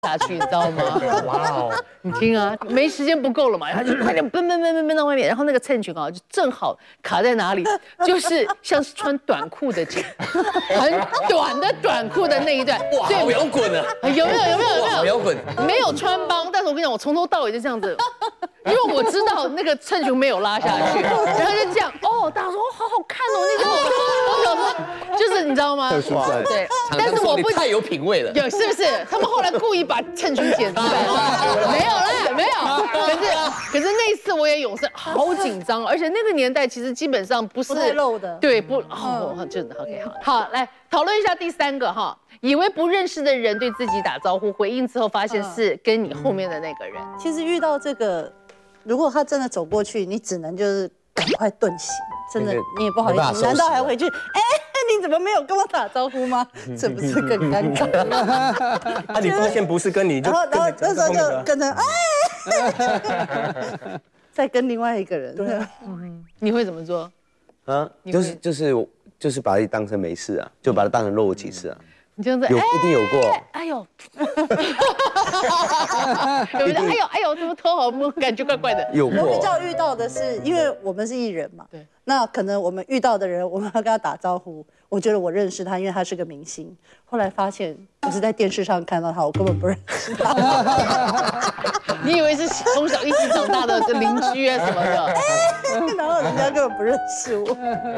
下去，你知道吗？ 哇哦， 你听啊，没时间不够了嘛，他就快点奔到外面，然后那个衬裙啊，就正好卡在哪里，就是像是穿短裤的紧，很短的短裤的那一段。 哇，好摇滚啊！ 有没有？ 好摇滚， 没有穿帮，但是我跟你讲，我从头到尾就这样子。因为我知道那个衬裙没有拉下去，然后就这样，大家说好好看哦，那个我想说，就是你知道吗？对，但是我不太有品味了， 有是不是？他们后来故意把衬裙剪出来，没有。可是那一次我也有是好紧张，而且那个年代其实基本上不是太露的， 对，真的 OK 好，来讨论一下第三个哈，以为不认识的人对自己打招呼，回应之后发现是跟你后面的那个人。 其实遇到这个。如果他真的走过去，你只能就是赶快遁形，真的你也不好意思，难道还回去？你怎么没有跟我打招呼吗？这不是更尴尬？ 你发现不是跟你， 然后那时候就跟着再跟另外一个人。对， 你会怎么做？ 啊，就是把自己当成没事啊，就把它当成若无其事啊。 你这样子一定有过。 哎呦，有没有？哎呦，怎么头好摸，感觉怪怪的。 有过。 我比较遇到的是，因为我们是艺人嘛，对，那可能我们遇到的人，我们要跟他打招呼。我觉得我认识他，因为他是个明星。后来发现我是在电视上看到他，我根本不认识他。 你以为是从小一起长大的邻居啊什么的？ 然后人家根本不认识我。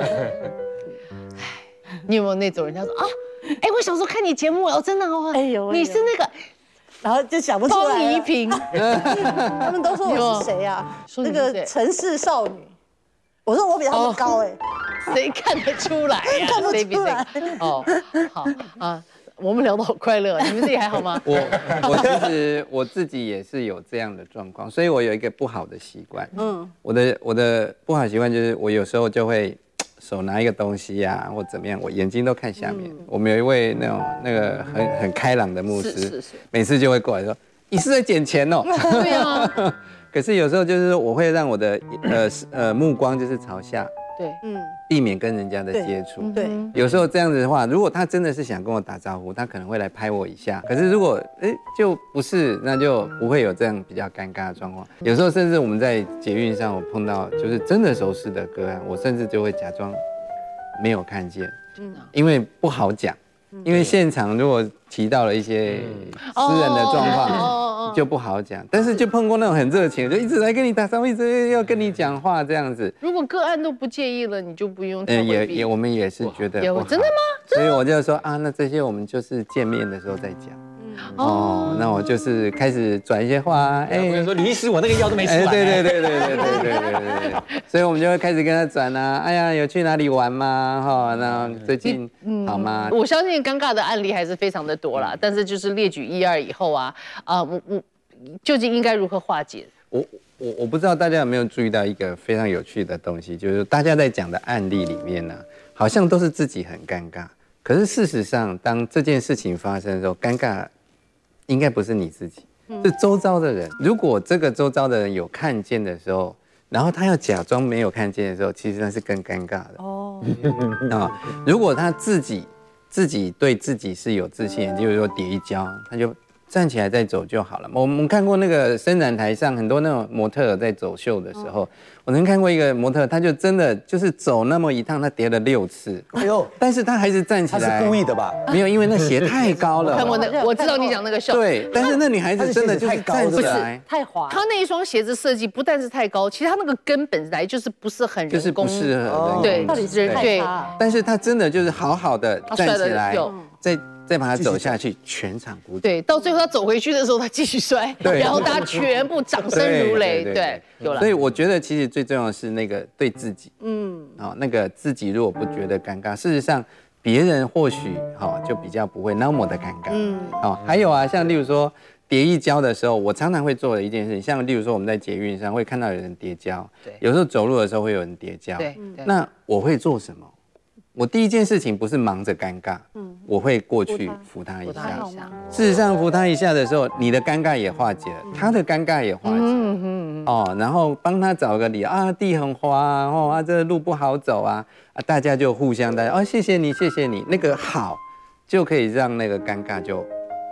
你有没有那种人家说啊？我小时候看你节目哦，真的哦，你是那个， 然后就想不出来。 方怡萍， 他们都说我是谁啊？那个城市少女。我说我比他们高谁看得出来呀？ 看不出来。 好啊，我们聊得好快乐，你们自己还好吗？ 我其实我自己也是有这样的状况，所以我有一个不好的习惯。我的不好习惯就是我有时候就会。手拿一个东西呀，或怎么样，我眼睛都看下面。我们有一位那个很开朗的牧师，每次就会过来说：“你是在捡钱哦。” 对啊。 可是有时候就是我会让我的目光就是朝下， 对， 避免跟人家的接触。 对， 有时候这样子的话，如果他真的是想跟我打招呼，他可能会来拍我一下。可是如果就不是，那就不会有这样比较尴尬的状况。有时候甚至我们在捷运上，我碰到就是真的熟识的个案，我甚至就会假装没有看见，因为不好讲。因为现场如果提到了一些私人的状况，就不好讲。但是就碰过那种很热情，就一直来跟你打招呼，一直要跟你讲话这样子。 如果个案都不介意了，你就不用。 我们也是觉得不好。 真的吗？ 所以我就说啊，那这些我们就是见面的时候再讲。那我就是开始转一些话， 我跟你说，吕医师，我那个药都没吃完。 对，所以我们就会开始跟他转啊，哎呀，有去哪里玩吗？那最近好吗？ 我相信尴尬的案例还是非常的多啦，但是就是列举1、2以后啊，我究竟应该如何化解？ 我不知道大家有没有注意到一个非常有趣的东西，就是大家在讲的案例里面呢，好像都是自己很尴尬，可是事实上，当这件事情发生的时候，尴尬应该不是你自己，是周遭的人。如果这个周遭的人有看见的时候，然后他要假装没有看见的时候，其实那是更尴尬的。如果他自己对自己是有自信，就是说跌一跤，他就站起来再走就好了。我们看过那个伸展台上很多那种模特在走秀的时候，我曾看过一个模特，他就真的就是走那么一趟，他跌了6次。 哎呦！ 但是他还是站起来。 他是故意的吧？ 没有，因为那鞋太高了。 看过那，我知道你讲那个秀。 对，但是那女孩子真的就是站起来， 太滑。 她那一双鞋子设计不但是太高，其实她那个跟本来就是不是很人工， 就是不适合。 对， 到底是太差。 但是他真的就是好好的站起来，再把它走下去，全场鼓掌。 对，到最后他走回去的时候，他继续摔，然后大家全部掌声如雷。对，有了。 所以我觉得其实最重要的是那个对自己，那个自己如果不觉得尴尬，事实上别人或许就比较不会那么的尴尬。还有啊，像例如说跌一跤的时候，我常常会做的一件事情，像例如说我们在捷运上会看到有人跌跤，有时候走路的时候会有人跌跤，那我会做什么？我第一件事情不是忙着尴尬，我会过去扶他一下。事实上，扶他一下的时候，你的尴尬也化解了，他的尴尬也化解了。然后帮他找个理由啊，地很滑这个路不好走啊，大家就互相谢谢你，谢谢你，那个好就可以让那个尴尬就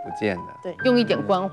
见了。 对， 用一点关怀。